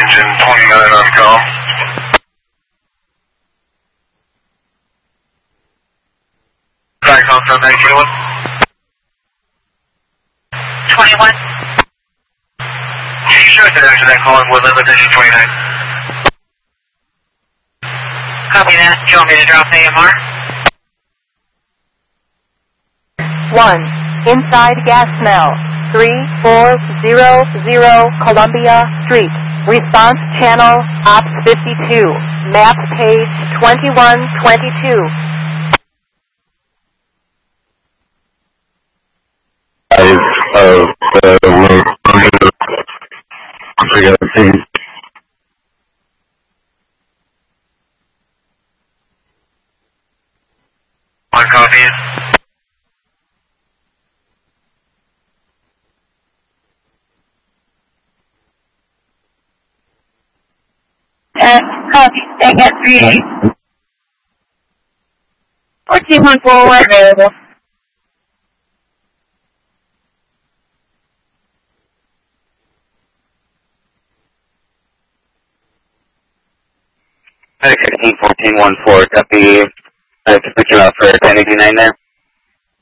engine 29 on call. Back on from 921. 21. Sure, that calling Woodland with engine 29. Copy that. Do you want me to drop the AMR? 1. Inside gas smell. 3400 Columbia Street. Response channel Ops 52. Map page 2122. One copy. Copy. Stay at 38. 1414 available. Hey, 1414, copy. To put you out for 1089 there.